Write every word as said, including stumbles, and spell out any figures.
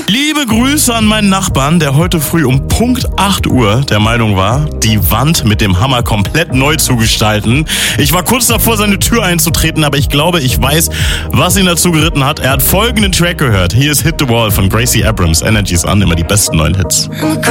Liebe Grüße an meinen Nachbarn, der heute früh um Punkt acht Uhr der Meinung war, die Wand mit dem Hammer komplett neu zu gestalten. Ich war kurz davor, seine Tür einzutreten, aber ich glaube, ich weiß, was ihn dazu geritten hat. Er hat folgenden Track gehört. Hier ist Hit the Wall von Gracie Abrams. Energy's an, immer die besten neuen Hits.